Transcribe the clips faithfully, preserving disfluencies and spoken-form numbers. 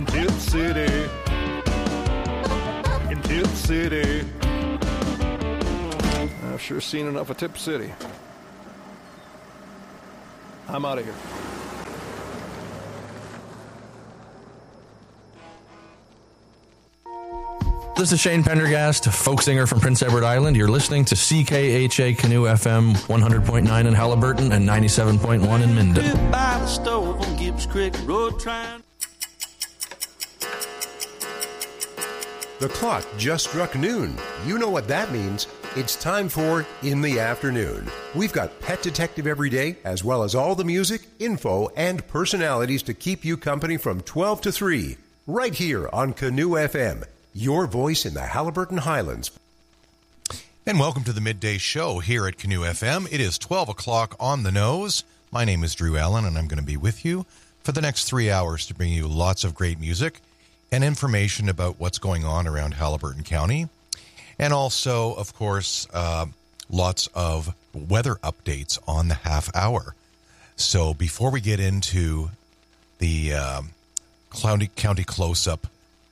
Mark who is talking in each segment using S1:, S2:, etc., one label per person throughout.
S1: in Tip City. In Tip City. I've sure seen enough of Tip City. I'm out of here.
S2: This is Shane Pendergast, folk singer from Prince Edward Island. You're listening to C K H A Canoe F M one hundred point nine in Halliburton and ninety-seven point one in Minden.
S3: By the stove on Gibbs Creek Road trying.
S4: The clock just struck noon. You know what that means. It's time for In the Afternoon. We've got Pet Detective every day, as well as all the music, info, and personalities to keep you company from twelve to three, right here on Canoe F M. Your voice in the Halliburton Highlands.
S5: And welcome to the midday show here at Canoe F M. It is twelve o'clock on the nose. My name is Drew Allen, and I'm going to be with you for the next three hours to bring you lots of great music and information about what's going on around Halliburton County. And also, of course, uh, lots of weather updates on the half hour. So before we get into the um, County, County Close-Up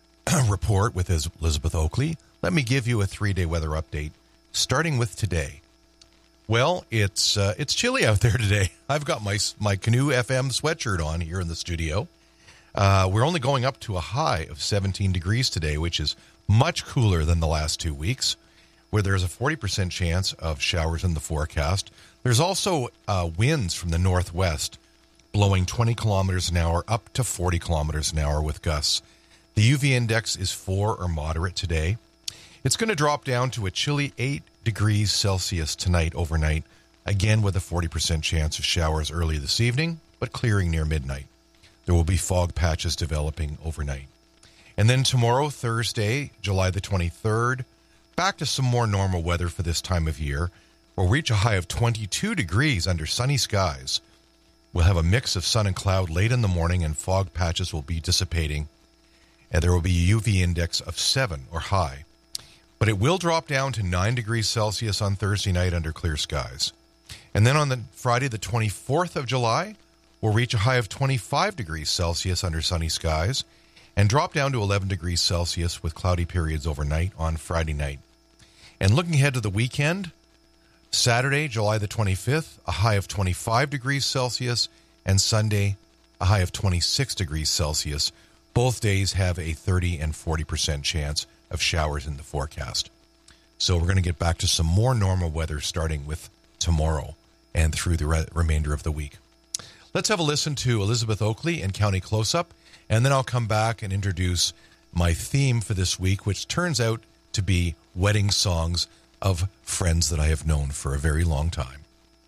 S5: report with Elizabeth Oakley, let me give you a three-day weather update, starting with today. Well, it's uh, it's chilly out there today. I've got my my Canoe F M sweatshirt on here in the studio. Uh, we're only going up to a high of seventeen degrees today, which is much cooler than the last two weeks, where there's a forty percent chance of showers in the forecast. There's also uh, winds from the northwest blowing twenty kilometers an hour up to forty kilometers an hour with gusts. The U V index is four or moderate today. It's going to drop down to a chilly eight degrees Celsius tonight overnight, again with a forty percent chance of showers early this evening, but clearing near midnight. There will be fog patches developing overnight. And then tomorrow, Thursday, July the twenty-third, back to some more normal weather for this time of year. We'll reach a high of twenty-two degrees under sunny skies. We'll have a mix of sun and cloud late in the morning, and fog patches will be dissipating. And there will be a U V index of seven or high. But it will drop down to nine degrees Celsius on Thursday night under clear skies. And then on the Friday, the twenty-fourth of July, we'll reach a high of twenty-five degrees Celsius under sunny skies and drop down to eleven degrees Celsius with cloudy periods overnight on Friday night. And looking ahead to the weekend, Saturday, July the twenty-fifth, a high of twenty-five degrees Celsius, and Sunday, a high of twenty-six degrees Celsius. Both days have a thirty and forty percent chance of showers in the forecast. So we're going to get back to some more normal weather starting with tomorrow and through the re- remainder of the week. Let's have a listen to Elizabeth Oakley and County Close-Up, and then I'll come back and introduce my theme for this week, which turns out to be wedding songs of friends that I have known for a very long time.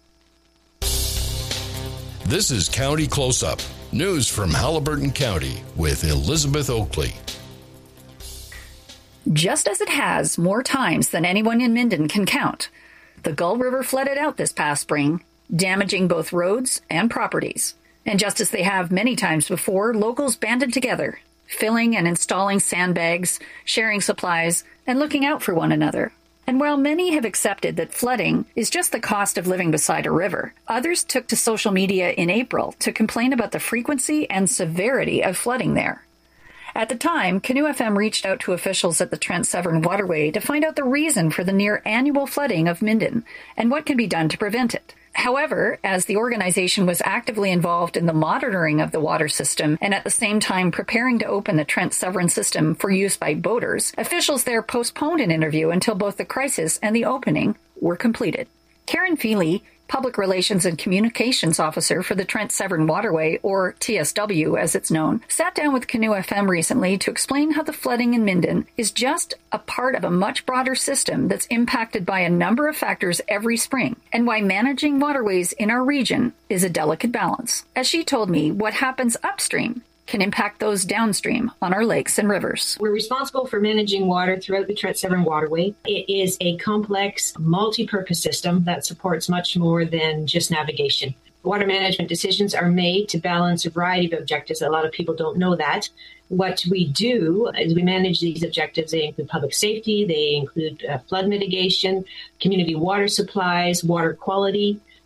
S6: This is County Close-Up, news from Halliburton County with Elizabeth Oakley.
S7: Just as it has more times than anyone in Minden can count, the Gull River flooded out this past spring, damaging both roads and properties. And just as they have many times before, locals banded together, filling and installing sandbags, sharing supplies, and looking out for one another. And while many have accepted that flooding is just the cost of living beside a river, others took to social media in April to complain about the frequency and severity of flooding there. At the time, Canoe F M reached out to officials at the Trent Severn Waterway to find out the reason for the near-annual flooding of Minden and what can be done to prevent it. However, as the organization was actively involved in the monitoring of the water system and at the same time preparing to open the Trent Severn system for use by boaters, officials there postponed an interview until both the crisis and the opening were completed. Karen Feely, Public Relations and Communications Officer for the Trent Severn Waterway, or T S W as it's known, sat down with Canoe F M recently to explain how the flooding in Minden is just a part of a much broader system that's impacted by a number of factors every spring, and why managing waterways in our region is a delicate balance. As she told me, what happens upstream can impact those downstream on our lakes and rivers.
S8: We're responsible for managing water throughout the Trent Severn Waterway. It is a complex, multi-purpose system that supports much more than just navigation. Water management decisions are made to balance a variety of objectives. A lot of people don't know that. What we do is we manage these objectives. They include public safety, they include uh, flood mitigation, community water supplies, water quality,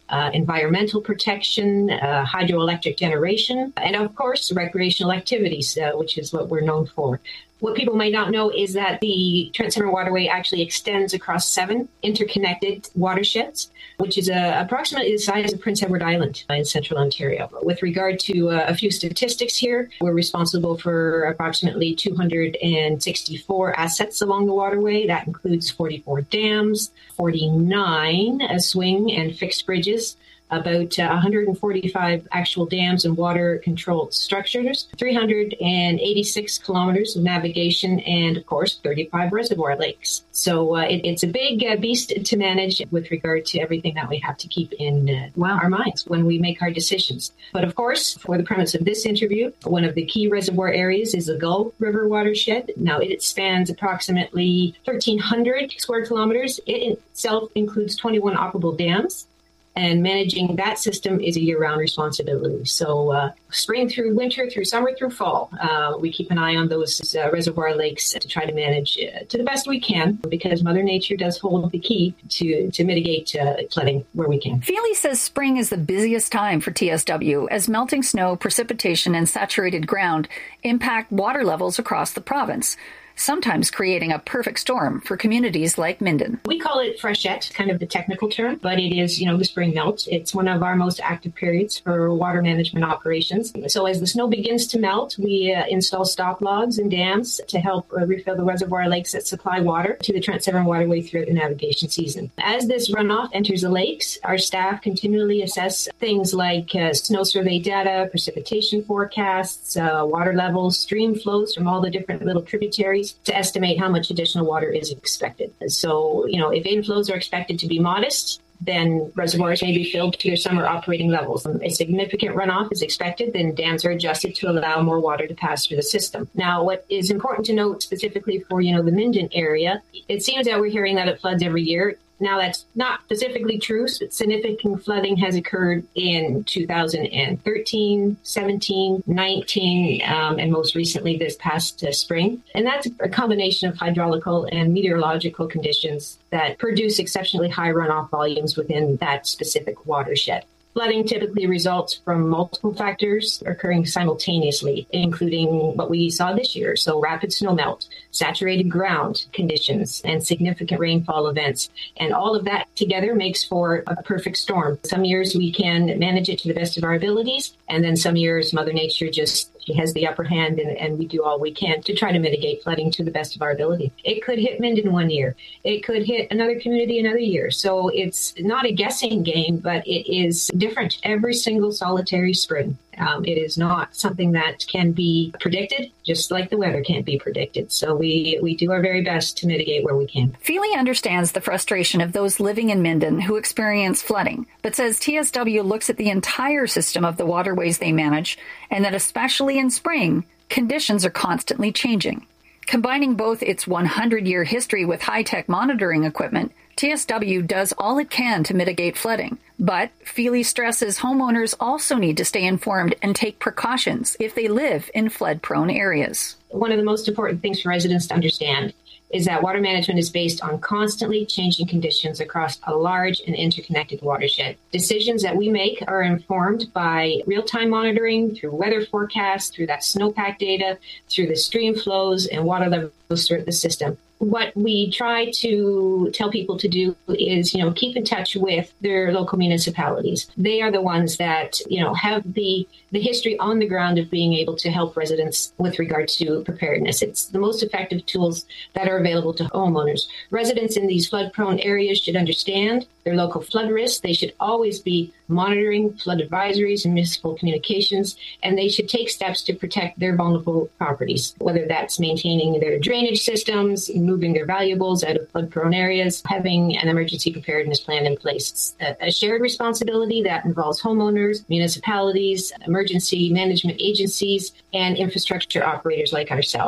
S8: uh, environmental protection, uh, hydroelectric generation, and of course, recreational activities, uh, which is what we're known for. What people might not know is that the Trent-Severn Waterway actually extends across seven interconnected watersheds, which is uh, approximately the size of Prince Edward Island in central Ontario. With regard to uh, a few statistics here, we're responsible for approximately two hundred sixty-four assets along the waterway. That includes forty-four dams, forty-nine uh, swing and fixed bridges, about uh, one hundred forty-five actual dams and water-controlled structures, three hundred eighty-six kilometers of navigation, and, of course, thirty-five reservoir lakes. So uh, it, it's a big uh, beast to manage with regard to everything that we have to keep in uh, wow. our minds when we make our decisions. But, of course, for the premise of this interview, one of the key reservoir areas is the Gull River watershed. Now, it spans approximately thirteen hundred square kilometers. It itself includes twenty-one operable dams. And managing that system is a year-round responsibility. So uh, spring through winter, through summer, through fall, uh, we keep an eye on those uh, reservoir lakes to try to manage uh, to the best we can, because Mother Nature does hold the key to, to mitigate uh, flooding where we can.
S7: Feely says spring is the busiest time for T S W as melting snow, precipitation, and saturated ground impact water levels across the province, sometimes creating a perfect storm for communities like Minden.
S8: We call it freshet, kind of the technical term, but it is, you know, the spring melt. It's one of our most active periods for water management operations. So as the snow begins to melt, we uh, install stop logs and dams to help uh, refill the reservoir lakes that supply water to the Trent-Severn Waterway throughout the navigation season. As this runoff enters the lakes, our staff continually assess things like uh, snow survey data, precipitation forecasts, uh, water levels, stream flows from all the different little tributaries, to estimate how much additional water is expected. So, you know, if inflows are expected to be modest, then reservoirs may be filled to their summer operating levels. A significant runoff is expected, then dams are adjusted to allow more water to pass through the system. Now, what is important to note specifically for, you know, the Minden area, it seems that we're hearing that it floods every year. Now, that's not specifically true. Significant flooding has occurred in two thousand thirteen, seventeen, nineteen, um, and most recently this past uh, spring. And that's a combination of hydraulical and meteorological conditions that produce exceptionally high runoff volumes within that specific watershed. Flooding typically results from multiple factors occurring simultaneously, including what we saw this year. So rapid snowmelt, saturated ground conditions, and significant rainfall events. And all of that together makes for a perfect storm. Some years we can manage it to the best of our abilities, and then some years Mother Nature just she has the upper hand, and, and we do all we can to try to mitigate flooding to the best of our ability. It could hit Minden one year. It could hit another community another year. So it's not a guessing game, but it is different every single solitary spring. Um, it is not something that can be predicted, just like the weather can't be predicted. So we, we do our very best to mitigate where we can.
S7: Feely understands the frustration of those living in Minden who experience flooding, but says T S W looks at the entire system of the waterways they manage, and that especially in spring, conditions are constantly changing. Combining both its one hundred year history with high-tech monitoring equipment, T S W does all it can to mitigate flooding. But Feely stresses homeowners also need to stay informed and take precautions if they live in flood-prone areas.
S8: One of the most important things for residents to understand is that water management is based on constantly changing conditions across a large and interconnected watershed. Decisions that we make are informed by real-time monitoring, through weather forecasts, through that snowpack data, through the stream flows and water levels throughout the system. What we try to tell people to do is, you know, keep in touch with their local municipalities. They are the ones that, you know, have the the history on the ground of being able to help residents with regard to preparedness. It's the most effective tools that are available to homeowners. Residents in these flood-prone areas should understand their local flood risks. They should always be monitoring flood advisories and municipal communications, and they should take steps to protect their vulnerable properties, whether that's maintaining their drainage systems, moving their valuables out of flood-prone areas, having an emergency preparedness plan in place. It's a, a shared responsibility that involves homeowners, municipalities, emergency management agencies, and infrastructure operators like ourselves.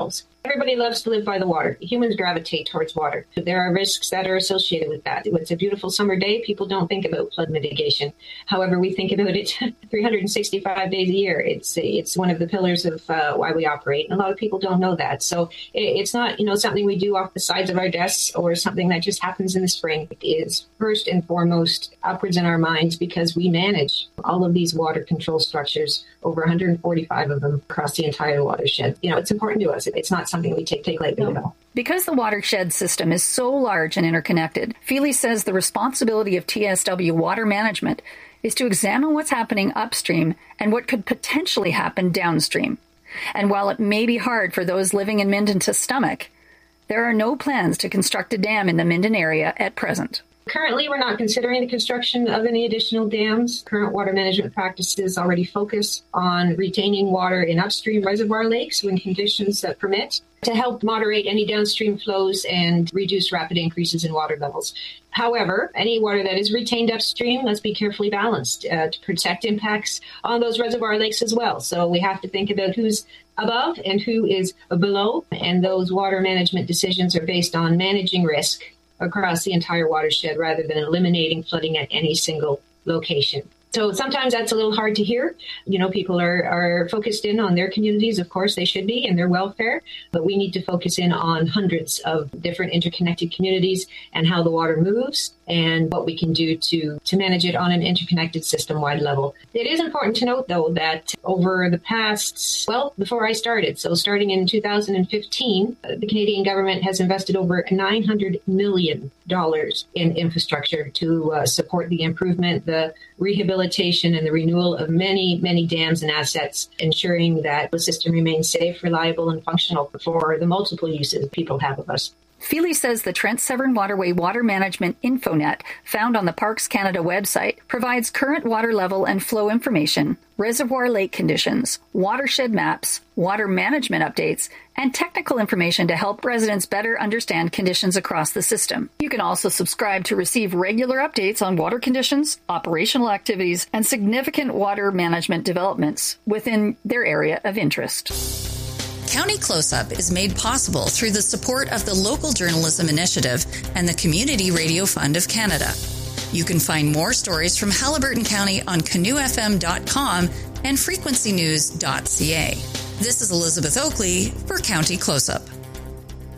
S8: Everybody loves to live by the water. Humans gravitate towards water. There are risks that are associated with that. It's a beautiful summer day. People don't think about flood mitigation. However, we think about it three hundred sixty-five days a year. It's it's one of the pillars of uh, why we operate. And a lot of people don't know that. So it's not, you know, something we do off the sides of our desks or something that just happens in the spring. It is first and foremost upwards in our minds because we manage all of these water control structures, over one hundred forty-five of them across the entire watershed. You know, it's important to us. It's not something we take, take lightly at all.
S7: Because the watershed system is so large and interconnected, Feely says the responsibility of T S W water management is to examine what's happening upstream and what could potentially happen downstream. And while it may be hard for those living in Minden to stomach, there are no plans to construct a dam in the Minden area at present.
S8: Currently, we're not considering the construction of any additional dams. Current water management practices already focus on retaining water in upstream reservoir lakes when conditions that permit to help moderate any downstream flows and reduce rapid increases in water levels. However, any water that is retained upstream must be carefully balanced uh, to protect impacts on those reservoir lakes as well. So we have to think about who's above and who is below, and those water management decisions are based on managing risk across the entire watershed rather than eliminating flooding at any single location. So sometimes that's a little hard to hear. You know, people are, are focused in on their communities. Of course, they should be, and their welfare. But we need to focus in on hundreds of different interconnected communities and how the water moves and what we can do to, to manage it on an interconnected system-wide level. It is important to note, though, that over the past, well, before I started, so starting in two thousand fifteen, the Canadian government has invested over nine hundred million dollars in infrastructure to uh, support the improvement, the rehabilitation, and the renewal of many, many dams and assets, ensuring that the system remains safe, reliable, and functional for the multiple uses people have of us.
S7: Feely says the Trent Severn Waterway Water Management Infonet, found on the Parks Canada website, provides current water level and flow information, reservoir lake conditions, watershed maps, water management updates, and technical information to help residents better understand conditions across the system. You can also subscribe to receive regular updates on water conditions, operational activities, and significant water management developments within their area of interest.
S9: County Close-Up is made possible through the support of the Local Journalism Initiative and the Community Radio Fund of Canada. You can find more stories from Haliburton County on canoe f m dot com and frequency news dot c a. This is Elizabeth Oakley for County Close-Up.